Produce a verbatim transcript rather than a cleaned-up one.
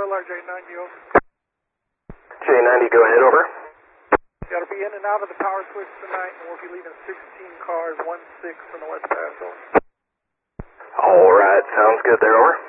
L R J ninety, over. J ninety, go ahead, over. Got to be in and out of the power switch tonight, and we'll be leaving sixteen cars, one six from the West Pass, over. All right, sounds good there, over.